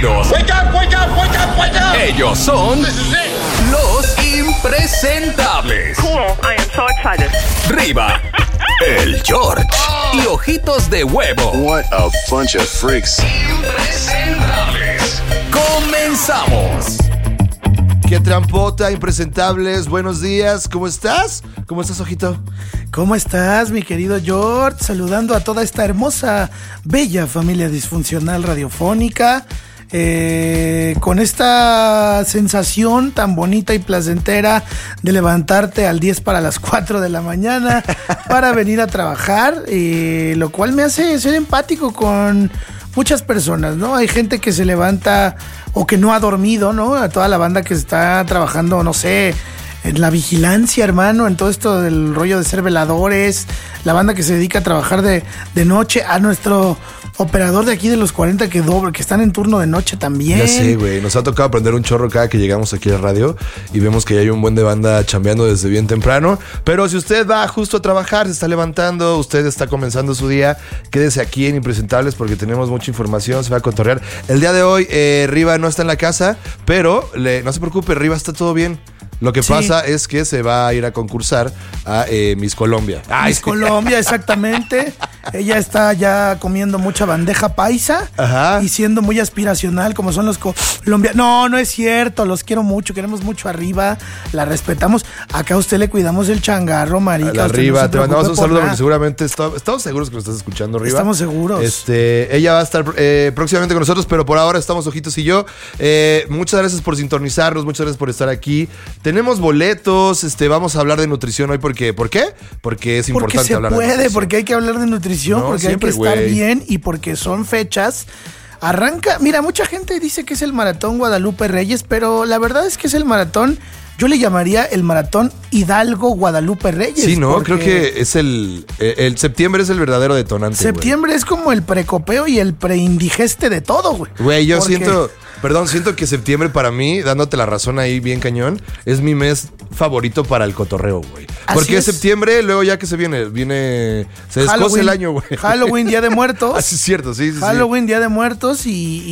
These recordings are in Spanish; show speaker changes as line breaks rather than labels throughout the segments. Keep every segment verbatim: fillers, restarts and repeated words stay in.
matutinos.
Wake up, wake up, wake up, wake up.
Ellos son los impresentables.
Cool, I am so excited.
Riva, el George y Ojitos de Huevo.
What a bunch of freaks.
Impresentables. Comenzamos.
¡Qué trampota, impresentables! Buenos días, ¿cómo estás? ¿Cómo estás, Ojito?
¿Cómo estás, mi querido George? Saludando a toda esta hermosa, bella familia disfuncional radiofónica, eh, con esta sensación tan bonita y placentera de levantarte al diez para las cuatro de la mañana para venir a trabajar, eh, lo cual me hace ser empático con muchas personas, ¿no? Hay gente que se levanta o que no ha dormido, ¿no? A toda la banda que está trabajando, no sé, en la vigilancia, hermano, en todo esto del rollo de ser veladores, la banda que se dedica a trabajar de, de noche, a nuestro operador de aquí de los cuarenta que doble, que están en turno de noche también.
Ya sé, güey, nos ha tocado aprender un chorro cada que llegamos aquí a la radio y vemos que ya hay un buen de banda chambeando desde bien temprano, pero si usted va justo a trabajar, se está levantando, usted está comenzando su día, quédese aquí en Impresentables porque tenemos mucha información, se va a cotorrear. El día de hoy, eh, Riva no está en la casa, pero le, no se preocupe, Riva está todo bien. Lo que sí pasa es que se va a ir a concursar a eh, Miss Colombia.
Ay, Miss sí. Colombia, exactamente. Ella está ya comiendo mucha bandeja paisa. Ajá. Y siendo muy aspiracional como son los colombianos. No, no es cierto, los quiero mucho, queremos mucho arriba, la respetamos. Acá a usted le cuidamos el changarro, marica.
Arriba,
no
te mandamos un saludo porque seguramente está, estamos seguros que nos estás escuchando, Riva.
Estamos seguros.
Este, ella va a estar eh, próximamente con nosotros, pero por ahora estamos Ojitos y yo. Eh, muchas gracias por sintonizarnos, muchas gracias por estar aquí. Tenemos boletos, este, vamos a hablar de nutrición hoy porque, ¿por qué? Porque es
porque
importante hablar de nutrición.
Porque se puede, porque hay que hablar de nutrición, no, porque siempre, hay que estar wey. bien y porque son fechas. Arranca, mira, mucha gente dice que es el maratón Guadalupe Reyes, pero la verdad es que es el maratón, yo le llamaría el maratón Hidalgo Guadalupe Reyes.
Sí, no, creo que es el, el septiembre es el verdadero detonante.
Septiembre wey. Es como el precopeo y el preindigeste de todo, güey.
Güey, yo porque... siento... Perdón, siento que septiembre para mí, dándote la razón ahí bien cañón, es mi mes favorito para el cotorreo, güey. Porque es septiembre, luego ya que se viene, viene, se descoce el año, güey.
Halloween, Día de Muertos.
Así es cierto, sí, sí.
Halloween,
sí.
Día de Muertos y,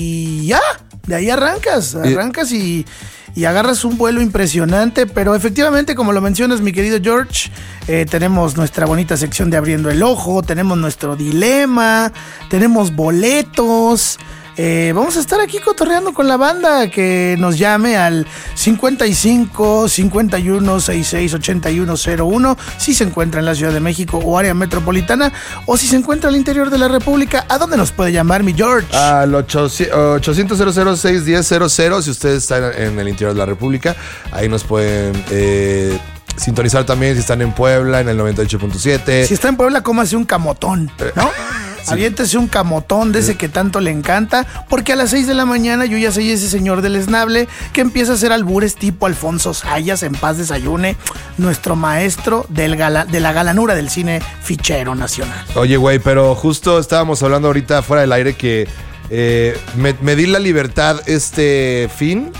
y ya, de ahí arrancas, arrancas y, y agarras un vuelo impresionante, pero efectivamente, como lo mencionas, mi querido George, eh, tenemos nuestra bonita sección de Abriendo el Ojo, tenemos nuestro dilema, tenemos boletos. Eh, vamos a estar aquí cotorreando con la banda que nos llame al cincuenta y cinco, cincuenta y uno, sesenta y seis, ochenta y uno cero uno si se encuentra en la Ciudad de México o área metropolitana o si se encuentra al interior de la República. ¿A dónde nos puede llamar, mi George?
Al ochocientos, cero cero seis diez cero cero si usted está en el interior de la República. Ahí nos pueden... Eh, sintonizar también si están en Puebla en el noventa y ocho punto siete.
Si está en Puebla, cómase un camotón, ¿no? Sí. Aviéntese un camotón de ese que tanto le encanta, porque a las seis de la mañana yo ya soy ese señor del esnable que empieza a hacer albures tipo Alfonso Sayas, en paz desayune, nuestro maestro del gala, de la galanura del cine fichero nacional.
Oye, güey, pero justo estábamos hablando ahorita fuera del aire que eh, me, me di la libertad este fin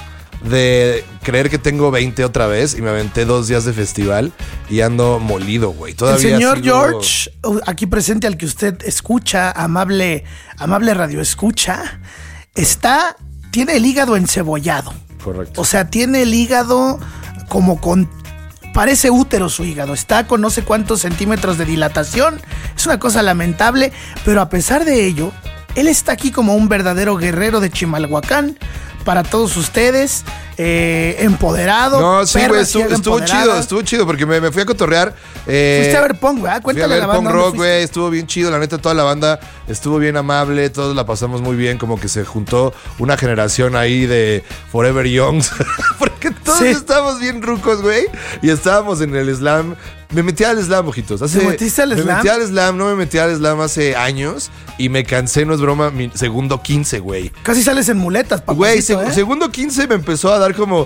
de creer que tengo veinte otra vez y me aventé dos días de festival y ando molido, güey. Todavía
el señor
sigo...
George, aquí presente al que usted escucha, amable, amable radio escucha, está, tiene el hígado encebollado.
Correcto.
O sea, tiene el hígado como con... Parece útero su hígado, está con no sé cuántos centímetros de dilatación. Es una cosa lamentable, pero a pesar de ello, él está aquí como un verdadero guerrero de Chimalhuacán. Para todos ustedes, eh, empoderado.
No, sí, güey, estuvo, estuvo chido, estuvo chido porque me, me fui a cotorrear.
Eh, Fuiste a ver punk, ¿verdad? Cuéntale
fui a ver
a la banda.
Punk rock, güey, estuvo bien chido, la neta, toda la banda estuvo bien amable, todos la pasamos muy bien, como que se juntó una generación ahí de Forever Youngs, porque todos sí. estábamos bien rucos, güey, y estábamos en el slam. Me metí al slam, ojitos. Hace,
¿Te metiste al
me
slam?
Me metí al slam, no me metí al slam hace años y me cansé, no es broma, mi segundo quince, güey.
Casi sales en muletas, papá.
Güey, se, ¿eh? segundo quince me empezó a dar como...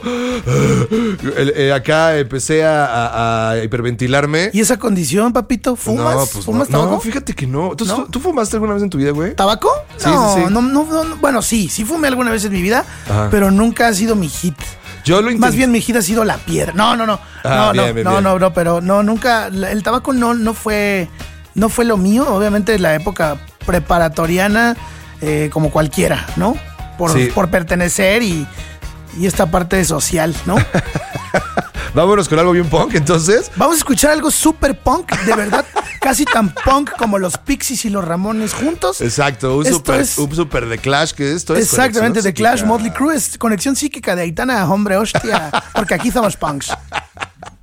eh, acá empecé a, a, a hiperventilarme.
¿Y esa condición, papito? ¿Fumas?
No, pues
¿Fumas
no,
tabaco?
No, fíjate que no. ¿Tú,
¿No?
¿Tú fumaste alguna vez en tu vida, güey?
¿Tabaco?
Sí,
no,
sí, sí.
No, no, no, bueno, sí, sí fumé alguna vez en mi vida,
Ajá.
pero nunca ha sido mi hit.
Yo lo intenté.
Más bien mi hit ha sido la piedra. No, no, no.
Ah,
no,
bien,
no,
bien,
no,
bien.
no, no, pero no, nunca. El tabaco no, no fue. No fue lo mío. Obviamente la época preparatoriana, eh, como cualquiera, ¿no? por,
Sí.
por pertenecer y, y esta parte social, ¿no?
Vámonos con algo bien punk, entonces.
Vamos a escuchar algo súper punk, de verdad, casi tan punk como los Pixies y los Ramones juntos.
Exacto, un
Esto
super,
es-
un super de Clash, que esto es
Exactamente,
conexión
The Clash,
psíquica.
Motley Crue, es conexión psíquica de Aitana, hombre, hostia, porque aquí somos punks.